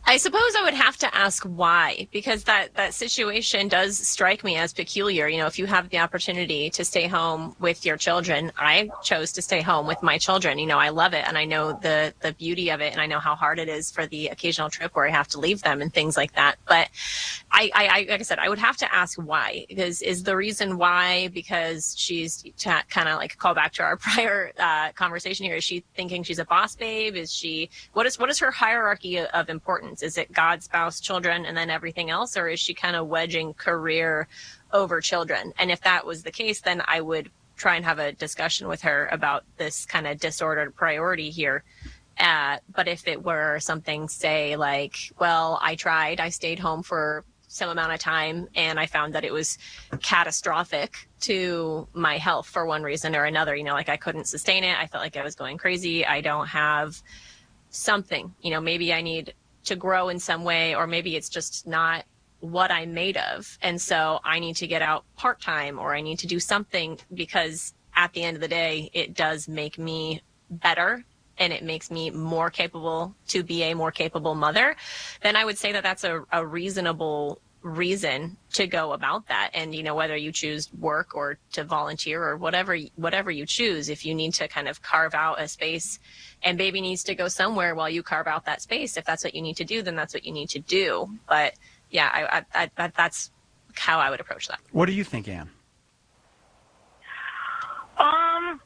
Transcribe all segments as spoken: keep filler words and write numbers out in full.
I suppose I would have to ask why, because that, that situation does strike me as peculiar. You know, if you have the opportunity to stay home with your children, I chose to stay home with my children. You know, I love it and I know the, the beauty of it and I know how hard it is for the occasional trip where I have to leave them and things like that. But I, I, I like I said, I would have to ask why. Because is the reason why because she's to kind of like call back to our prior uh, conversation here? Is she thinking she's a boss babe? Is she what is what is her hierarchy of importance? Is it God, spouse, children, and then everything else? Or is she kind of wedging career over children? And if that was the case, then I would try and have a discussion with her about this kind of disordered priority here. Uh, but if it were something, say, like, well, I tried, I stayed home for some amount of time and I found that it was catastrophic to my health for one reason or another, you know, like I couldn't sustain it. I felt like I was going crazy. I don't have something, you know, maybe I need to grow in some way, or maybe it's just not what I'm made of. And so I need to get out part-time or I need to do something because at the end of the day, it does make me better and it makes me more capable to be a more capable mother. Then I would say that that's a, a reasonable reason to go about that. And, you know, whether you choose work or to volunteer or whatever, whatever you choose, if you need to kind of carve out a space and baby needs to go somewhere while you carve out that space, if that's what you need to do, then that's what you need to do. But yeah, I, I, I, that's how I would approach that. What do you think, Ann? Um,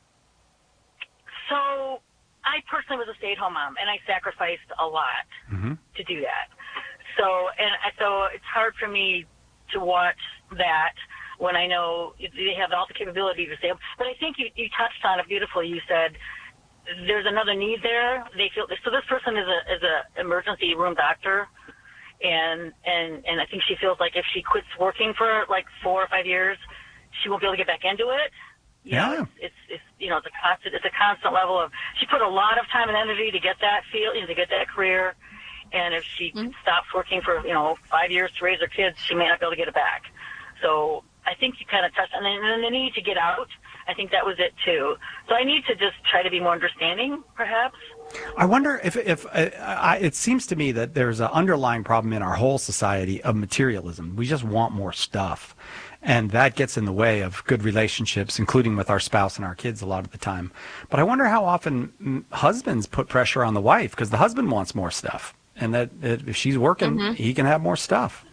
so I personally was a stay-at-home mom, and I sacrificed a lot mm-hmm. to do that. So, and so it's hard for me to watch that when I know they have all the capability to stay home. But I think you, you touched on it beautifully. You said there's another need there. They feel so. This person is a is a emergency room doctor, and and and I think she feels like if she quits working for like four or five years, she won't be able to get back into it. You yeah. know, it's, it's, it's, you know, it's a constant, it's a constant level of, she put a lot of time and energy to get that feel, you know, to get that career. And if she mm-hmm. stops working for, you know, five years to raise her kids, she may not be able to get it back. So I think you kind of touched on it. And then the need to get out, I think that was it too. So I need to just try to be more understanding, perhaps. I wonder if, if uh, I, it seems to me that there's an underlying problem in our whole society of materialism. We just want more stuff. And that gets in the way of good relationships, including with our spouse and our kids a lot of the time. But I wonder how often husbands put pressure on the wife because the husband wants more stuff. And that, that if she's working, mm-hmm. he can have more stuff.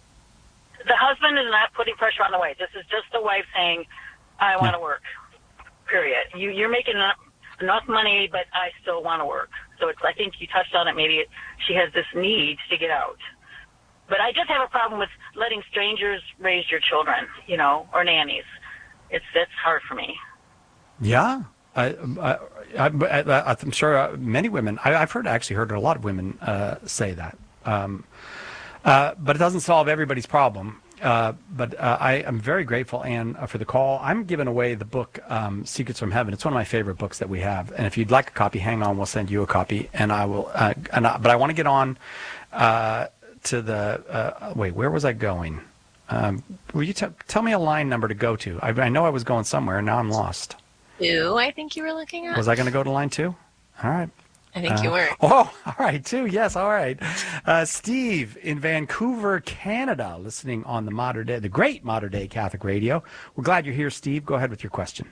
The husband is not putting pressure on the wife. This is just the wife saying, I want to yeah. work, period. You, you're making enough, enough money, but I still want to work. So it's, I think you touched on it. Maybe it, she has this need to get out. But I just have a problem with letting strangers raise your children, you know, or nannies. It's that's hard for me. Yeah, I, I, I, I'm sure many women. I, I've heard actually heard a lot of women uh, say that. Um, uh, but it doesn't solve everybody's problem. Uh, but uh, I am very grateful, Ann, uh, for the call. I'm giving away the book um, Secrets from Heaven. It's one of my favorite books that we have. And if you'd like a copy, hang on. We'll send you a copy. And I will. Uh, and I, but I want to get on. Uh, to the, uh, wait, where was I going? Um, will you t- tell me a line number to go to? I, I know I was going somewhere, and now I'm lost. Two, I think you were looking at. Was I going to go to line two? All right. I think uh, you were. Oh, all right, two. Yes, all right. Uh, Steve in Vancouver, Canada, listening on the modern day, the great modern day Catholic radio. We're glad you're here, Steve. Go ahead with your question.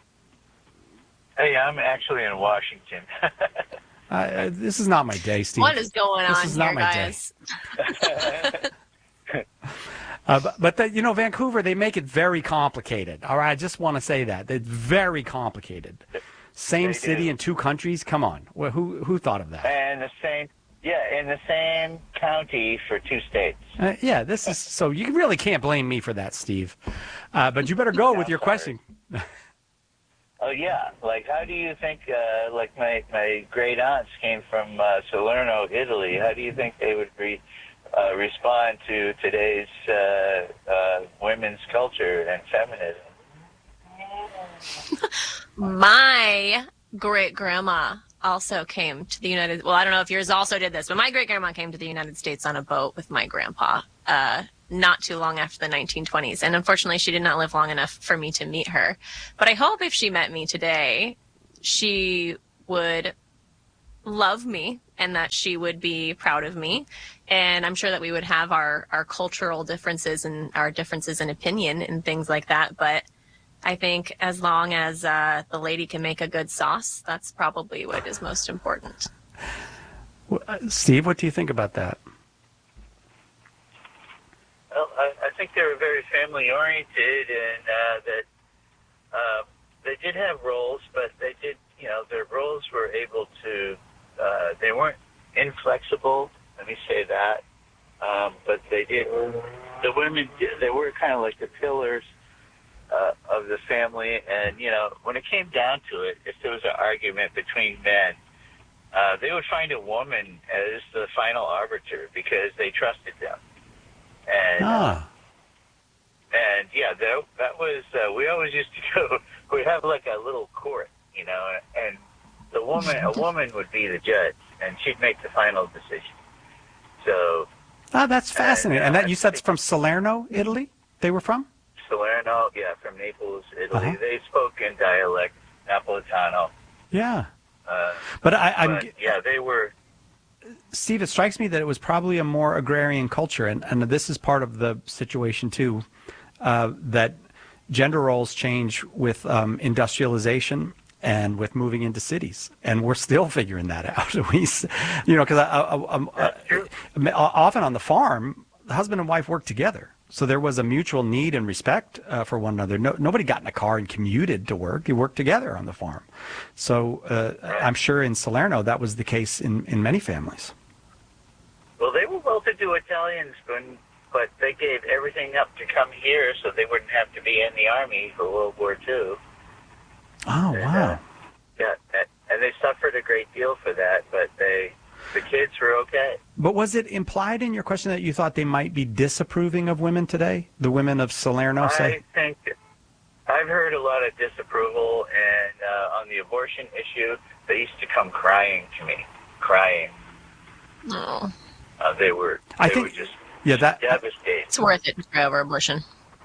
Hey, I'm actually in Washington. Uh, this is not my day, Steve. What is going this on is here, not my guys? Day. uh, but, but the, you know, Vancouver, they make it very complicated. All right, I just want to say that. It's very complicated. Same they city do. in two countries? Come on. Well, who who thought of that? And the same, yeah, in the same county for two states. Uh, yeah, this is, so you really can't blame me for that, Steve. Uh, but you better go No, with your sorry. question. Oh, yeah. Like, how do you think, uh, like, my, my great aunts came from uh, Salerno, Italy. How do you think they would re, uh, respond to today's uh, uh, women's culture and feminism? My great-grandma also came to the United, well, I don't know if yours also did this, but my great-grandma came to the United States on a boat with my grandpa uh, not too long after the nineteen twenties. And unfortunately, she did not live long enough for me to meet her. But I hope if she met me today, she would love me and that she would be proud of me. And I'm sure that we would have our, our cultural differences and our differences in opinion and things like that. But I think as long as uh, the lady can make a good sauce, that's probably what is most important. Well, uh, Steve, what do you think about that? Well, I, I think they were very family-oriented, and uh, that uh, they did have roles, but they did, you know, their roles were able to, uh, they weren't inflexible, let me say that, um, but they did, the women, they were kind of like the pillars uh, of the family, and, you know, when it came down to it, if there was an argument between men, uh, they would find a woman as the final arbiter because they trusted them. And, Ah. and yeah, that, that was, uh, we always used to go, we'd have like a little court, you know, and the woman, a woman would be the judge, and she'd make the final decision. So. Ah, that's fascinating. Uh, and that you said it's from Salerno, Italy? They were from? Salerno, yeah, from Naples, Italy. Uh-huh. They spoke in dialect, Napolitano. Yeah. Uh, but I, I'm. but, yeah, they were. Steve, it strikes me that it was probably a more agrarian culture, and, and this is part of the situation too, uh, that gender roles change with um, industrialization and with moving into cities, and we're still figuring that out. we, you know, because I, I, I'm, uh, often on the farm, the husband and wife work together, so there was a mutual need and respect uh, for one another. No, nobody got in a car and commuted to work; you worked together on the farm. So uh, I'm sure in Salerno that was the case in, in many families. Well, they were well-to-do Italians, but, but they gave everything up to come here so they wouldn't have to be in the army for World War Two. Oh, and, wow. Uh, yeah, and they suffered a great deal for that, but they, the kids were okay. But was it implied in your question that you thought they might be disapproving of women today? The women of Salerno, say? I think I've heard a lot of disapproval, and uh, on the abortion issue, they used to come crying to me, crying. Oh. Uh, they were, they I think, were just yeah, that, devastated. It's worth it to cry over abortion.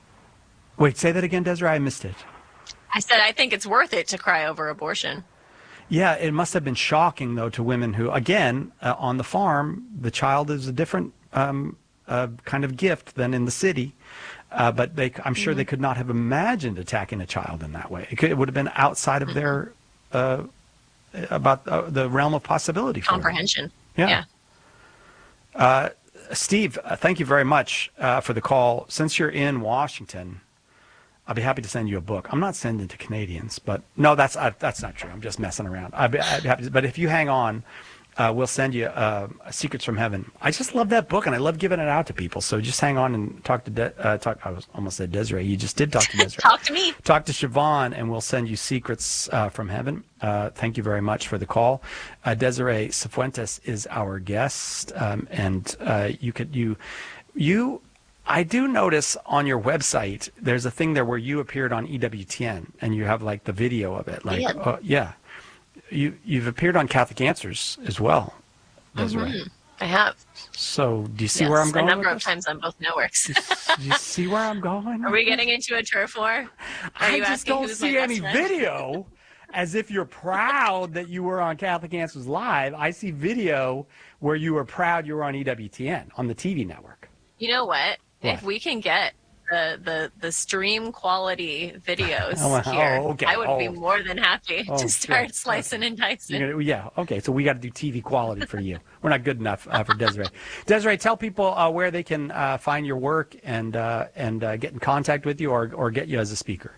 Wait, say that again, Desiree. I missed it. I said I think it's worth it to cry over abortion. Yeah, it must have been shocking, though, to women who, again, uh, on the farm, the child is a different um, uh, kind of gift than in the city. Uh, but they, I'm sure mm-hmm. they could not have imagined attacking a child in that way. It, could, it would have been outside of mm-hmm. their, uh, about uh, the realm of possibility for comprehension. them. Yeah. yeah. Uh, Steve, uh, thank you very much uh, for the call. Since you're in Washington, I'll be happy to send you a book. I'm not sending to Canadians, but no, that's uh, that's not true. I'm just messing around. I'd be, I'd be happy to, but if you hang on, uh, we'll send you uh, Secrets from Heaven. I just love that book, and I love giving it out to people. So just hang on and talk to De- uh, talk. I was almost said Desiree. You just did talk to Desiree. Talk to me. Talk to Siobhan, and we'll send you Secrets uh, from Heaven. Uh, thank you very much for the call. Uh, Desiree Cifuentes is our guest, um, and uh, you could you you. I do notice on your website there's a thing there where you appeared on E W T N, and you have like the video of it. Like, yeah, uh, yeah. you you've appeared on Catholic Answers as well, Desiree. Mm-hmm. I have. So do you see yes, where I'm going? A number with of this? times on both networks. do, you, do you see where I'm going? Are we getting into a turf war? Are I you just asking don't who's see my any best friend? video. As if you're proud that you were on Catholic Answers Live. I see video where you were proud you were on E W T N on the T V network. You know what? What? If we can get the, the, the stream quality videos Oh, here, oh, okay. I would Oh. be more than happy Oh, to start sure. slicing and dicing. You're gonna, yeah, okay. So we got to do T V quality for you. We're not good enough uh, for Desiree. Desiree, tell people uh, where they can uh, find your work and uh, and uh, get in contact with you or or get you as a speaker.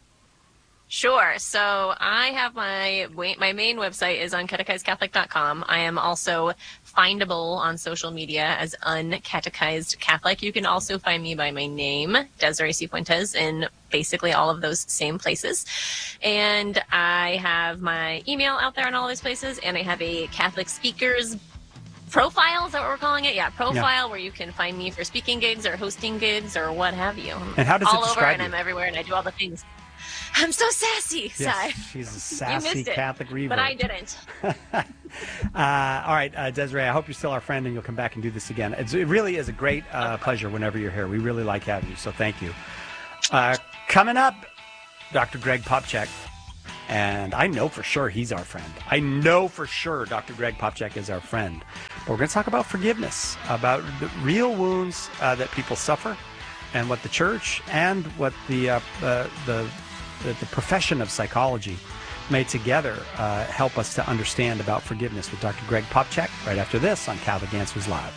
Sure. So I have my my main website is uncatechized catholic dot com. I am also findable on social media as Uncatechized Catholic. You can also find me by my name, Desiree Cifuentes, in basically all of those same places. And I have my email out there in all those places, and I have a Catholic speakers profile, is that what we're calling it? Yeah, profile, yeah. Where you can find me for speaking gigs or hosting gigs or what have you. And how does all it describe over, and you? I'm everywhere, and I do all the things. I'm so sassy. Yes, Sorry. she's a sassy Catholic reverb. But I didn't. uh, all right, uh, Desiree, I hope you're still our friend and you'll come back and do this again. It's, it really is a great uh, pleasure whenever you're here. We really like having you, so thank you. Uh, coming up, Doctor Greg Popcak. And I know for sure he's our friend. I know for sure Doctor Greg Popcak is our friend. But we're going to talk about forgiveness, about the real wounds uh, that people suffer, and what the church and what the uh, uh, the, the the profession of psychology may together uh, help us to understand about forgiveness with Doctor Greg Popcak right after this on Catholic Answers Live.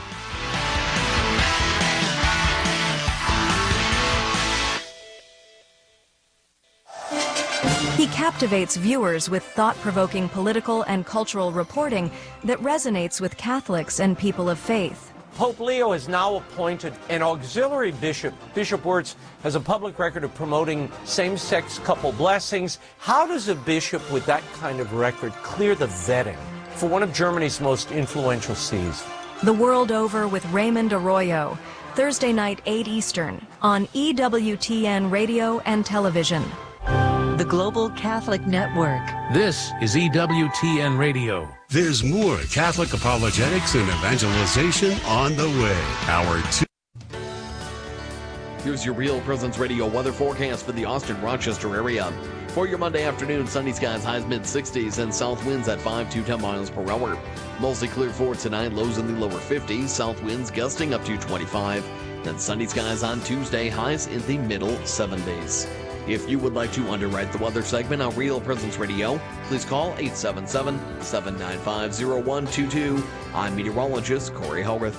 He captivates viewers with thought-provoking political and cultural reporting that resonates with Catholics and people of faith. Pope Leo has now appointed an auxiliary bishop. Bishop Wirtz has a public record of promoting same-sex couple blessings. How does a bishop with that kind of record clear the vetting for one of Germany's most influential sees? The World Over with Raymond Arroyo, Thursday night, eight Eastern, on E W T N Radio and Television. The Global Catholic Network. This is E W T N Radio. There's more Catholic apologetics and evangelization on the way. Hour two. Here's your Real Presence Radio weather forecast for the Austin-Rochester area. For your Monday afternoon, sunny skies, highs mid sixties, and south winds at five to ten miles per hour. Mostly clear for tonight, lows in the lower fifties, south winds gusting up to twenty-five. Then sunny skies on Tuesday, highs in the middle seventies. If you would like to underwrite the weather segment on Real Presence Radio, please call eight seven seven, seven nine five, zero one two two. I'm meteorologist Corey Hellworth.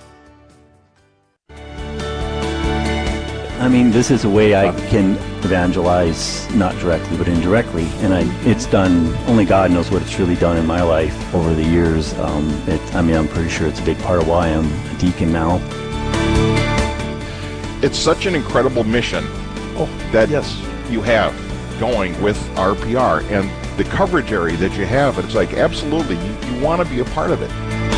I mean, this is a way I can evangelize, not directly, but indirectly. And I, it's done, only God knows what it's really done in my life over the years. Um, it, I mean, I'm pretty sure it's a big part of why I'm a deacon now. It's such an incredible mission oh, that yes. you have going with R P R and the coverage area that you have. It's like, absolutely, you, you want to be a part of it.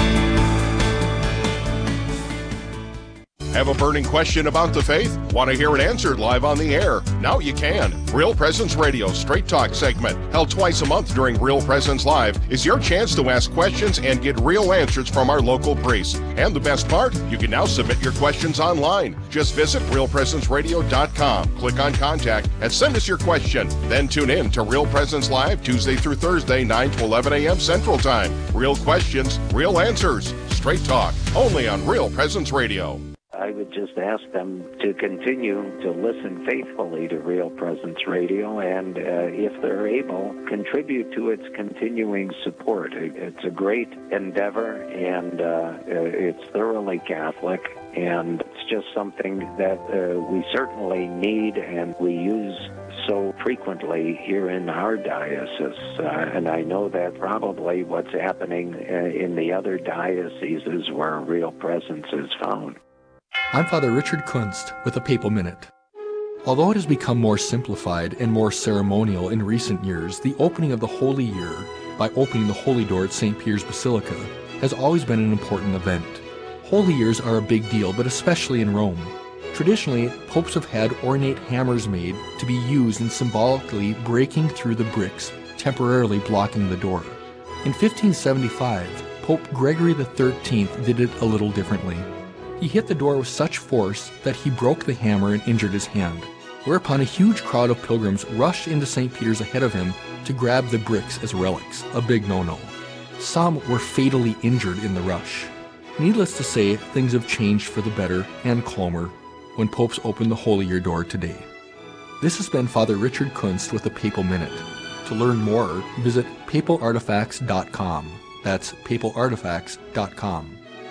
Have a burning question about the faith? Want to hear it answered live on the air? Now you can. Real Presence Radio Straight Talk segment, held twice a month during Real Presence Live, is your chance to ask questions and get real answers from our local priests. And the best part, you can now submit your questions online. Just visit real presence radio dot com, click on Contact, and send us your question. Then tune in to Real Presence Live Tuesday through Thursday, nine to eleven a.m. Central Time. Real questions, real answers. Straight Talk, only on Real Presence Radio. I would just ask them to continue to listen faithfully to Real Presence Radio and, uh, if they're able, contribute to its continuing support. It's a great endeavor, and uh, it's thoroughly Catholic, and it's just something that uh, we certainly need and we use so frequently here in our diocese. Uh, and I know that probably what's happening uh, in the other dioceses where Real Presence is found. I'm Father Richard Kunst with a Papal Minute. Although it has become more simplified and more ceremonial in recent years, the opening of the Holy Year by opening the Holy Door at Saint Peter's Basilica has always been an important event. Holy Years are a big deal, but especially in Rome. Traditionally, popes have had ornate hammers made to be used in symbolically breaking through the bricks, temporarily blocking the door. In fifteen seventy-five, Pope Gregory the thirteenth did it a little differently. He hit the door with such force that he broke the hammer and injured his hand, whereupon a huge crowd of pilgrims rushed into Saint Peter's ahead of him to grab the bricks as relics, a big no-no. Some were fatally injured in the rush. Needless to say, things have changed for the better and calmer when popes open the Holy Year door today. This has been Father Richard Kunst with the Papal Minute. To learn more, visit papal artifacts dot com. That's papal artifacts dot com.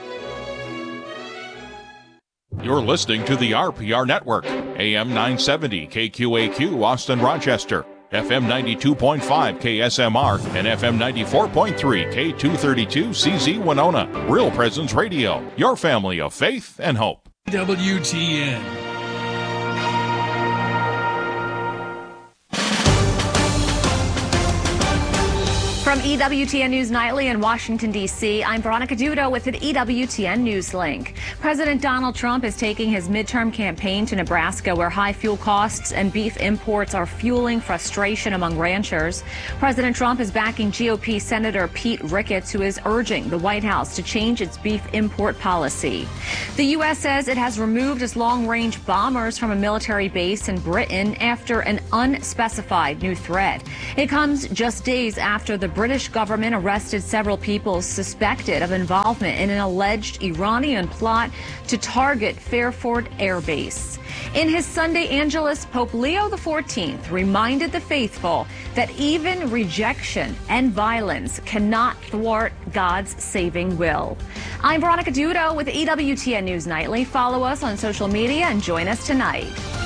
You're listening to the R P R Network, A M nine seventy K Q A Q Austin Rochester, F M ninety-two point five K S M R, and F M ninety-four point three K two thirty-two C Z Winona. Real Presence Radio, your family of faith and hope. W T N. From E W T N News Nightly in Washington, D C, I'm Veronica Dudo with an E W T N News Link. President Donald Trump is taking his midterm campaign to Nebraska, where high fuel costs and beef imports are fueling frustration among ranchers. President Trump is backing G O P Senator Pete Ricketts, who is urging the White House to change its beef import policy. The U S says it has removed its long-range bombers from a military base in Britain after an unspecified new threat. It comes just days after the British government arrested several people suspected of involvement in an alleged Iranian plot to target Fairford Air Base. In his Sunday Angelus, Pope Leo the fourteenth reminded the faithful that even rejection and violence cannot thwart God's saving will. I'm Veronica Dudo with E W T N News Nightly. Follow us on social media and join us tonight.